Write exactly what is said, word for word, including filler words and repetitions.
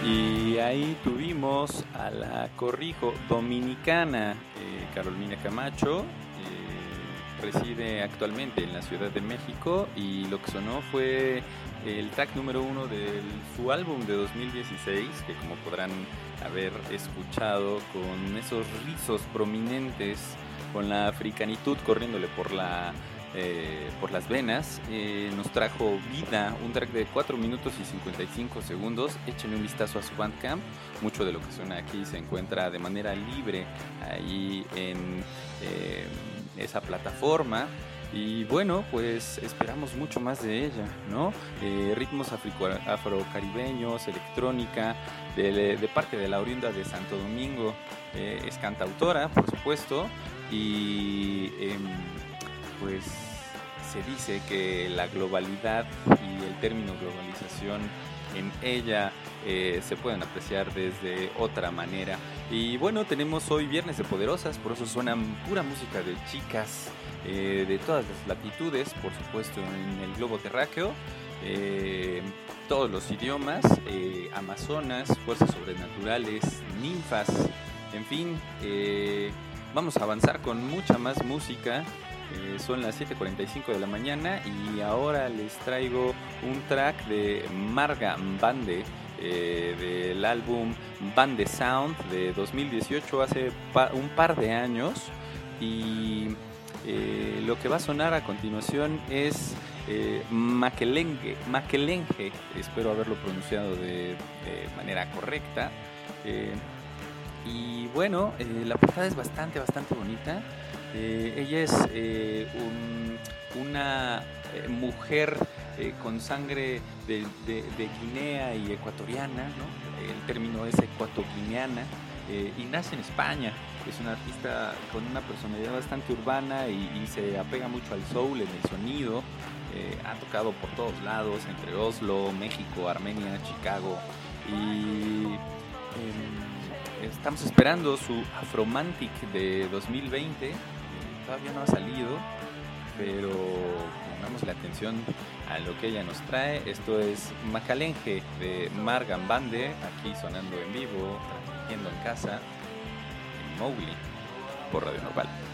Y ahí tuvimos a la corrijo dominicana eh, Carolina Camacho. Eh, reside actualmente en la Ciudad de México y lo que sonó fue el track número uno de su álbum de dos mil dieciséis, que como podrán haber escuchado, con esos rizos prominentes, con la africanitud corriéndole por la Eh, por las venas, eh, nos trajo Vida, un track de cuatro minutos y cincuenta y cinco segundos. Échenle un vistazo a su Bandcamp. Mucho de lo que suena aquí se encuentra de manera libre ahí en eh, esa plataforma. Y bueno, pues esperamos mucho más de ella, ¿no? Eh, ritmos africo- afrocaribeños, electrónica, de, de parte de la oriunda de Santo Domingo. Eh, es cantautora, por supuesto, y eh, pues se dice que la globalidad y el término globalización en ella eh, se pueden apreciar desde otra manera. Y bueno, tenemos hoy Viernes de Poderosas, por eso suenan pura música de chicas eh, de todas las latitudes, por supuesto en el globo terráqueo, eh, todos los idiomas, eh, amazonas, fuerzas sobrenaturales, ninfas, en fin, eh, vamos a avanzar con mucha más música. Eh, son las siete cuarenta y cinco de la mañana y ahora les traigo un track de Marga Mbande, eh, del álbum Bande Sound de dos mil dieciocho, hace pa- un par de años. Y eh, lo que va a sonar a continuación es eh, Makelenge, Makelenge, espero haberlo pronunciado de, de manera correcta. Eh, y bueno, eh, la portada es bastante, bastante bonita. Eh, ella es eh, un, una eh, mujer eh, con sangre de, de, de Guinea y ecuatoriana, ¿no? El término es ecuatoguineana, eh, y nace en España. Es una artista con una personalidad bastante urbana y, y se apega mucho al soul en el sonido. Eh, ha tocado por todos lados, entre Oslo, México, Armenia, Chicago. Y eh, estamos esperando su Afromantic de dos mil veinte. Eh, todavía no ha salido, pero pongamos la atención a lo que ella nos trae. Esto es Macalenge de Marga Mbande, aquí sonando en vivo, transmitiendo en casa, en Mowgli, por Radio Normal.